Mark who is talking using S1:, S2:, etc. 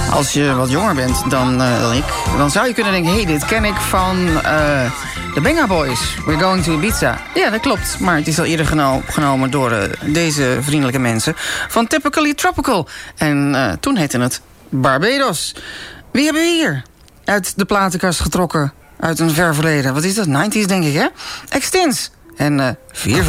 S1: Als je wat jonger bent dan ik, dan zou je kunnen denken... hey, dit ken ik van de Benga Boys. We're going to Ibiza. Ja, dat klopt. Maar het is al eerder genomen door deze vriendelijke mensen... van Typically Tropical. En toen heette het Barbados. Wie hebben we hier? Uit de platenkast getrokken. Uit een ver verleden. Wat is dat? 90's, denk ik, hè? Extins. En 4